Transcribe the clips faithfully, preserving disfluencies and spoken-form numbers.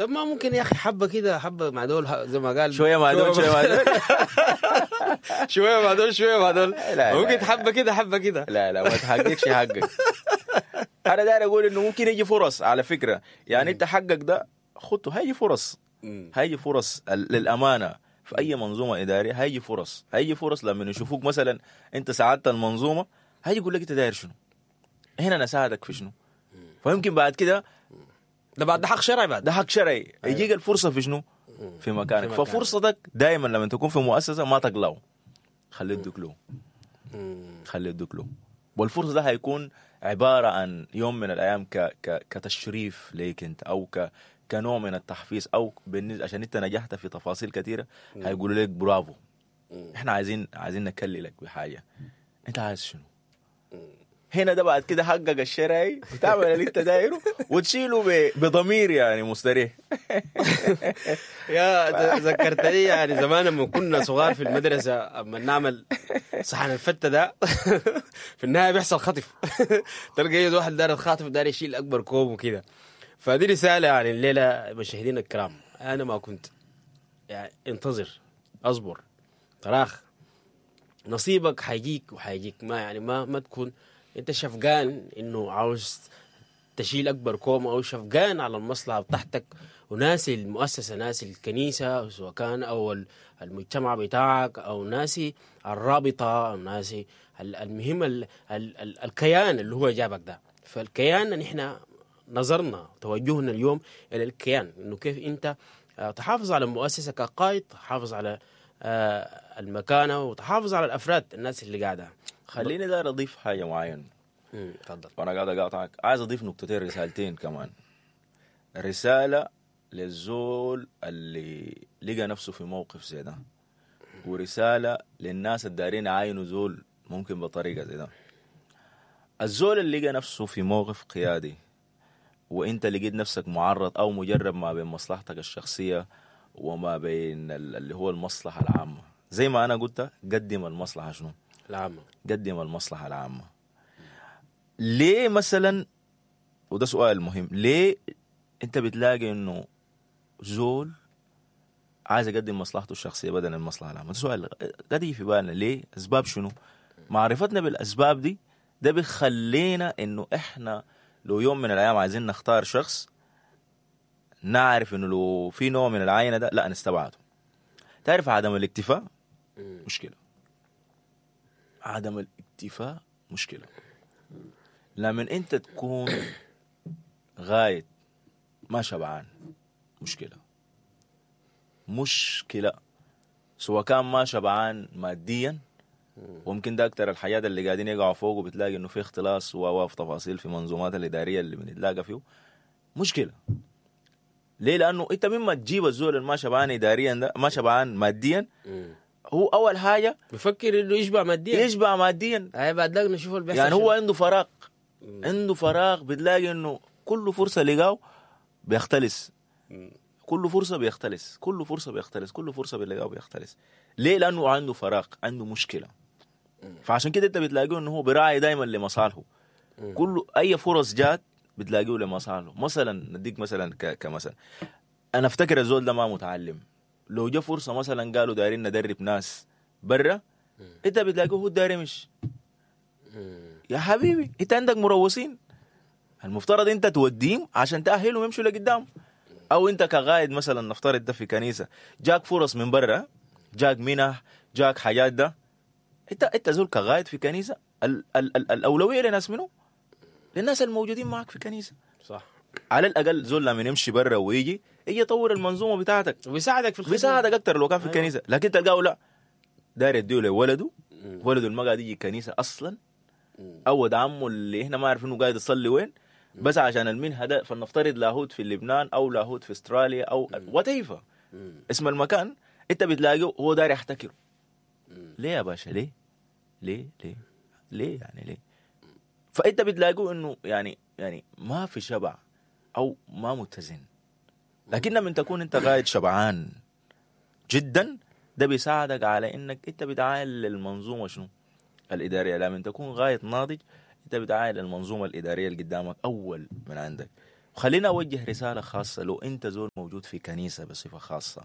طب ما ممكن يا اخي حبه كده حبه مع دول زي ما قال شويه مع دول شويه مع دول شويه مع دول شويه مع دول لا، ممكن لا. حبه كده حبه كده. لا لا ما تحققش حقك. انا داير اقول انه ممكن يجي فرص على فكره، يعني انت حقك ده خطه، هيجي فرص هيجي فرص ال- للامانه في اي منظومه اداريه، هيجي فرص هيجي فرص لما يشوفوك مثلا انت ساعدت المنظومه، هيجي يقول لك انت داير شنو، هنا انا اساعدك في شنو. فيمكن بعد كده ده بعد ده حق شرعي بعد ده حق شرعي يجيك الفرصه في شنو، في مكانك. في مكانك. ففرصتك دائما لما تكون في مؤسسه ما تقلعه، خليه يدوك له خليه يدوك له. والفرصه ده هيكون عباره عن يوم من الايام ك... ك... كتشريف ليك انت، او ك... كنوع من التحفيز، او بالنسبه عشان انت نجحت في تفاصيل كثيره هيقولوا لك برافو، احنا عايزين عايزين نكللك بحاجه، انت عايز شنو. هنا ده بعد كده حقق الشرعي وتعمل اللي انت دايره وتشيله ب... بضمير يعني مستريح. يا ذكرتني يعني زمان لما كنا صغار في المدرسة اما نعمل صحن الفتة ده في النهاية بيحصل خطف. تلقى يد واحد دار الخاطف دار يشيل أكبر كوم وكده. فدي رسالة يعني الليلة مشاهدينا الكرام، أنا ما كنت يعني انتظر أصبر تراخ نصيبك حيجيك وحيجيك، ما يعني ما ما تكون انت شفقان انه عاوز تشيل اكبر كوم او شفقان على المصلحه بتاعتك وناسي المؤسسه ناسي الكنيسه سواء كان او المجتمع بتاعك او ناسي الرابطه او ناسي المهم ال ال ال الكيان اللي هو جابك ده. فالكيان نحن نظرنا توجهنا اليوم الى الكيان، انه كيف انت تحافظ على المؤسسه كقائد، تحافظ على المكانه وتحافظ على الافراد الناس اللي قاعده. خليني داير اضيف حاجه معينه. امم تفضل. وانا قاعد اقاطعك، عايز اضيف نقطتين رسالتين كمان. رساله للزول اللي لقى نفسه في موقف زي ده، ورساله للناس الدارين يعاينوا زول ممكن بطريقه زي ده. الزول اللي لقى نفسه في موقف قيادي وانت لقيت نفسك معرض او مجرب ما بين مصلحتك الشخصيه وما بين اللي هو المصلحه العامه، زي ما انا قلت قدم المصلحه شنو العامة، قدم المصلحه العامه. ليه مثلا، وده سؤال مهم، ليه انت بتلاقي انه زول عايز يقدم مصلحته الشخصيه بدل المصلحه العامه؟ ده سؤال قد يجي في بالنا. ليه؟ اسباب شنو؟ معرفتنا بالاسباب دي ده بيخلينا انه احنا لو يوم من الايام عايزين نختار شخص نعرف انه لو في نوع من العينه ده لا نستبعده. تعرف عدم الاكتفاء مشكله، عدم الاكتفاء مشكله. لما انت تكون غاية ما شبعان مشكلة مشكلة سواء كان ما شبعان ماديا، وممكن ده اكتر الحياة اللي قاعدين يقعوا فوق وبتلاقي انه في اختلاس وفي تفاصيل في منظومات الادارية اللي بنتلاقى فيه مشكلة. ليه؟ لانه انت مما تجيب الزول اللي ما شبعان اداريا ده ما شبعان ماديا، هو اول حاجة بفكر انه يشبع ماديا يشبع ماديا. هاي بعد ذاك نشوف اللي بيحصل يعني شنو. هو عنده فراغ عنده فراغ بتلاقي انه كل فرصة لقاه بيختلس، كل فرصة بيختلس كل فرصة بيختلس كل فرصة بيلاقاه بيختلس. ليه؟ لأنه عنده فراغ، عنده مشكلة. فعشان كده انت بتلاقيه انه هو براعي دايما لمصالحه. كل اي فرص جات بتلاقيه لمصالحه. مثلا نديك مثلا ك... كمثلا انا افتكر الزول ده ما متعلم، لو جاء فرصة مثلا قالوا دايرين ندرب ناس برا، انت بتلاقيه هو داير مش يا حبيبي انت عندك مروسين المفترض انت توديهم عشان تأهلهم يمشوا لقدام. او انت كقائد مثلا نفترض ده في كنيسة جاك فرص من برا، جاك منح، جاك حاجات ده، انت انت زول كقائد في كنيسة ال ال ال الأولوية لناس منه للناس الموجودين معك في كنيسة. صح. على الأقل زول لما يمشي برا ويجي يجي يطور المنظومة بتاعتك ويساعدك في الخدمة، بيساعدك أكتر لو كان في الكنيسة. لكن تلقاه لا داير يديه لولده، ولده اللي ما قاعد يجي كنيسة أصلا، أو عمه اللي إحنا ما عارفينه قاعد يصلي وين، بس عشان المنهى ده فلنفترض لاهوت في لبنان أو لاهوت في استراليا أو وتيفا اسم المكان، أنت بتلاقيه هو داير يحتكره. ليه يا باشا؟ ليه؟ ليه؟ ليه؟ ليه يعني ليه؟ فأنت بتلاقيه إنه يعني يعني ما في شبع أو ما متزن. لكن من تكون أنت قاعد شبعان جدا ده بيساعدك على إنك أنت بتعاين للمنظومة شنو؟ الإدارية. لما تكون غاية ناضج أنت بتعاين للمنظومة الإدارية اللي قدامك أول من عندك. خلينا أوجه رسالة خاصة. لو أنت زول موجود في كنيسة بصفة خاصة،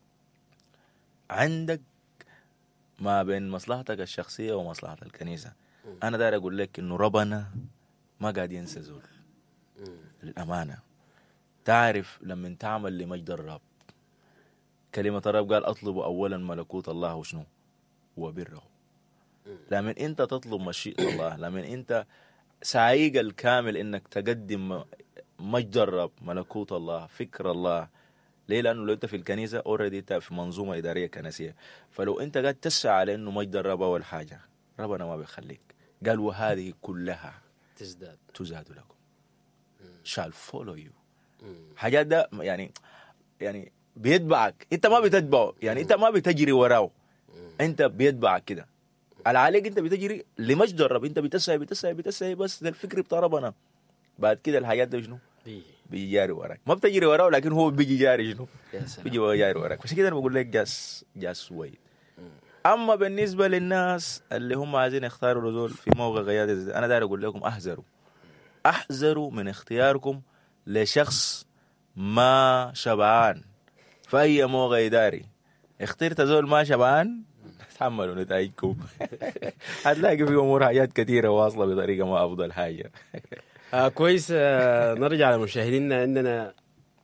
عندك ما بين مصلحتك الشخصية ومصلحة الكنيسة، أنا داير أقول لك إنه ربنا ما قاعد ينسى زول. للأمانة تعرف لما تعمل لمجد الرب، كلمة الرب قال أطلب أولا ملكوت الله وشنو وبره. لما أنت تطلب مشيئة الله، لما أنت سعيق الكامل إنك تقدم مجد الرب، ملكوت الله، فكر الله. ليه؟ لأنه لو أنت في الكنيسة أوريدي أنت في منظومة إدارية كنسية، فلو أنت قاعد تسعى على إنه مجد الرب أول حاجة، ربنا ما بيخليك. قال وهذه كلها تزداد تزاد لكم shall follow you. حاجات ده يعني يعني بيتبعك، أنت ما بتتبعه، يعني أنت ما بتجري وراه، أنت بيتبعك كده. على عليك أنت بتجري لمجد الرب، أنت بتسعى بتسعى بتسعى بس ده الفكر بتاع ربنا. بعد كده الحاجات ده شنو؟ بيجي جاري وراك، ما بتجري وراه لكن هو بيجي جاري شنو؟ بيجي جاري وراك. عشان كده انا بقول لك جاس جاس ويد. اما بالنسبه للناس اللي هم عايزين يختاروا رجل في موقع قياده، انا داير اقول لكم احذروا احذروا من اختياركم لشخص ما شبعان في اي موقع اداري. اخترت زول ما شبعان، تحملوا نتائجكم. هتلاقي في امور حاجات كثيره واصله بطريقه ما افضل حاجه. آه كويس. آه نرجع لمشاهدينا. عندنا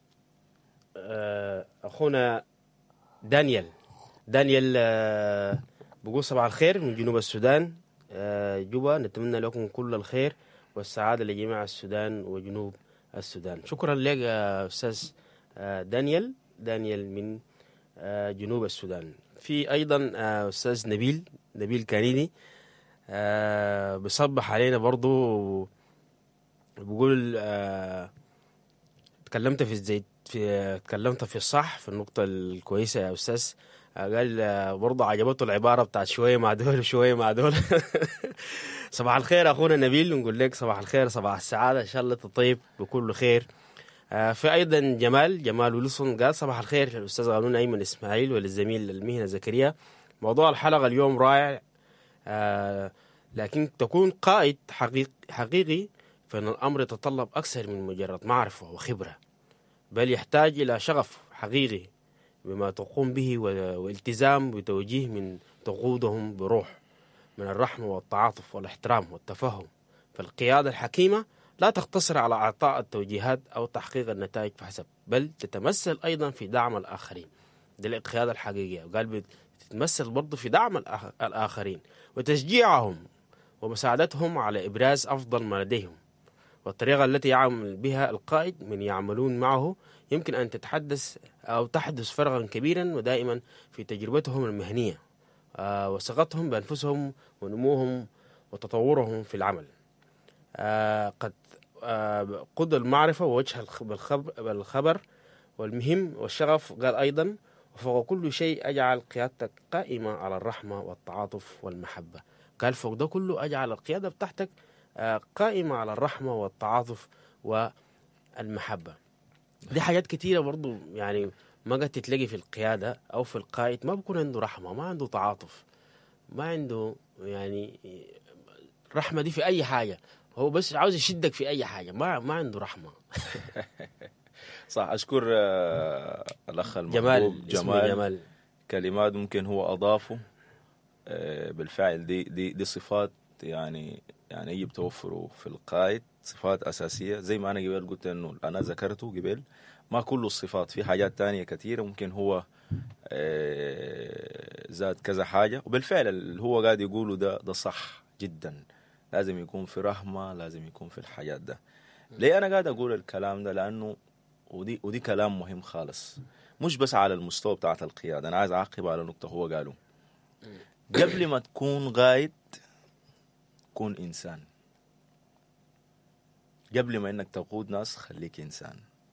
آه أخونا دانيال. دانيال آه بقول صباح الخير من جنوب السودان، آه جوبا. نتمنى لكم كل الخير والسعادة لجميع السودان وجنوب السودان. شكرا لك يا أستاذ آه دانيال. دانيال من آه جنوب السودان. في أيضا آه أستاذ نبيل نبيل كانيدي آه بصبح علينا برضو، بقول آه تكلمت في الزيت في تكلمت في الصح في النقطة الكويسة يا أستاذ. آه قال آه برضه عجبته العبارة بتاعت شوية مع دول وشوية مع دول. صباح الخير أخونا نبيل، نقول لك صباح الخير صباح السعادة، إن شاء الله تطيب بكل خير. آه في أيضا جمال جمال ولسون قال صباح الخير للأستاذ قانون أيمن إسماعيل وللزميل المهنة زكريا. موضوع الحلقة اليوم رائع، آه لكن تكون قائد حقيقي, حقيقي فإن الأمر يتطلب أكثر من مجرد معرفة وخبرة، بل يحتاج إلى شغف حقيقي بما تقوم به والتزام بتوجيه من تقودهم بروح من الرحمة والتعاطف والاحترام والتفهم. فالقيادة الحكيمة لا تقتصر على إعطاء التوجيهات أو تحقيق النتائج فحسب، بل تتمثل أيضا في دعم الآخرين. دي القيادة الحقيقية. وقال بتتمثل برضو في دعم الآخرين وتشجيعهم ومساعدتهم على إبراز أفضل ما لديهم. والطريقة التي يعمل بها القائد من يعملون معه يمكن أن تتحدث أو تحدث فرقا كبيرا ودائما في تجربتهم المهنية آه وثقتهم بأنفسهم ونموهم وتطورهم في العمل. آه قد آه قد المعرفة ووجه بالخبر, بالخبر والمهم والشغف. قال أيضا وفوق كل شيء أجعل قيادتك قائمة على الرحمة والتعاطف والمحبة. قال فوق ده كله أجعل القيادة بتاعتك قائمة على الرحمة والتعاطف والمحبة. دي حاجات كتيرة برضو، يعني ما قد تتلاقي في القيادة أو في القائد ما بيكون عنده رحمة، ما عنده تعاطف، ما عنده يعني رحمة. دي في أي حاجة، هو بس عاوز يشدك في أي حاجة، ما ما عنده رحمة. صح. أشكر آه الأخ المحبوب جمال جمال. جمال كلمات ممكن هو أضافه آه بالفعل. دي دي دي صفات يعني يعني يجب توفره في القائد، صفات أساسية. زي ما أنا قبل قلت إنه أنا ذكرته قبل، ما كل الصفات، في حاجات تانية كثيرة ممكن هو زاد كذا حاجة. وبالفعل اللي هو قاعد يقوله ده ده صح جدا. لازم يكون في رحمة، لازم يكون في الحاجات ده. ليه أنا قاعد أقول الكلام ده؟ لأنه ودي ودي كلام مهم خالص، مش بس على المستوى بتاعت القيادة. أنا عايز أعقب على نقطة هو قاله. قبل ما تكون قائد كون إنسان. قبل ما إنك تقود ناس خليك إنسان.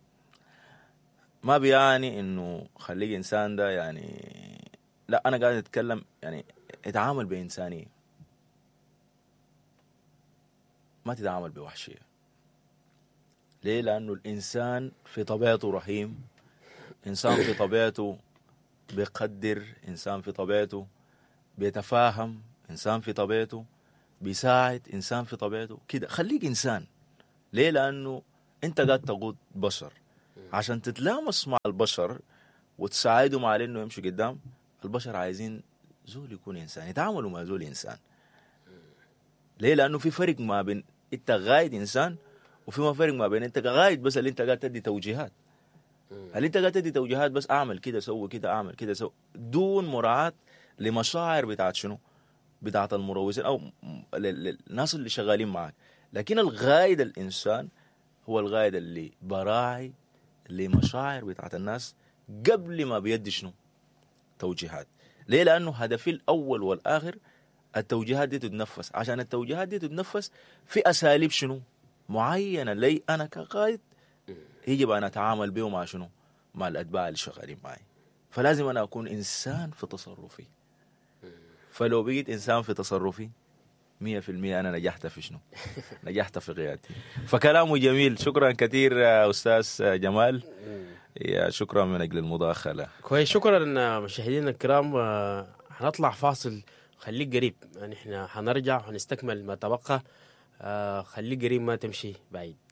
ما بيعني إنه خليك إنسان ده يعني لا، أنا قاعد أتكلم يعني اتعامل بإنسانية، ما تتعامل بوحشية. ليه؟ لأنه الإنسان في طبيعته رحيم، إنسان في طبيعته بيقدر، إنسان في طبيعته بيتفاهم، إنسان في طبيعته بيساعد، إنسان في طبيعته كده. خليك إنسان. ليه؟ لأنه انت قاعد تقود بشر، عشان تتلامس مع البشر وتساعدهم على انه يمشوا قدام. البشر عايزين زول يكون انسان، يتعاملوا مع زول انسان. ليه؟ لانه في فرق ما بين انت قايد انسان وفي ما فرق ما بين انت قايد بس اللي انت قاعد تدي توجيهات. اللي انت قاعد تدي توجيهات بس، اعمل كده سوي كده اعمل كده سوي، دون مراعاة لمشاعر بتاعت شنو، بتاعت المروزين او الناس اللي شغالين معك. لكن القائد الانسان هو القائد اللي براعي لمشاعر بتاعت الناس قبل ما بيدي شنو توجيهات. ليه؟ لانه هدفي الاول والاخر التوجيهات دي تتنفس. عشان التوجيهات دي تتنفس في اساليب شنو معينه لي انا كقائد يجب ان اتعامل به مع شنو، مع الاتباع اللي شغالين معي. فلازم انا اكون انسان في تصرفي. فلو بقيت انسان في تصرفي مية في المية انا نجحت في شنو نجحت في قيادتي. فكلامه جميل. شكرا كثير استاذ جمال، يا شكرا من اجل المداخله. كويس، شكرا مشاهدينا الكرام. هنطلع فاصل، خليك قريب يعني، احنا هنرجع ونستكمل ما تبقى. خليك قريب، ما تمشي بعيد.